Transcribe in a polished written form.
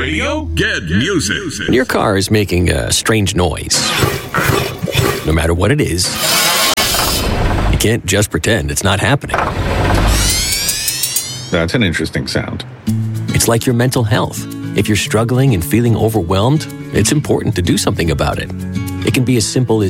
radio? Get music. When your car is making a strange noise, no matter what it is, you can't just pretend it's not happening. That's an interesting sound. It's like your mental health. If you're struggling and feeling overwhelmed, it's important to do something about it. It can be as simple as